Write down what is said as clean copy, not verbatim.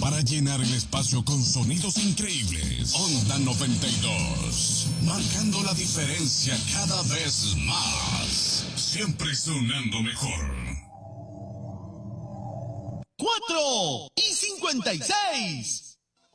para llenar el espacio con sonidos increíbles. Onda 92, marcando la diferencia cada vez más. Siempre sonando mejor. 4:56.